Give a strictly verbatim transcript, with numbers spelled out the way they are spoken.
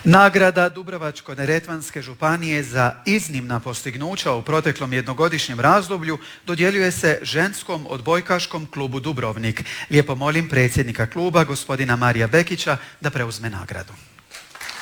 Nagrada Dubrovačko-neretvanske županije za iznimna postignuća u proteklom jednogodišnjem razdoblju dodjeljuje se ženskom odbojkaškom klubu Dubrovnik. Lijepo molim predsjednika kluba, gospodina Marija Bekića, da preuzme nagradu.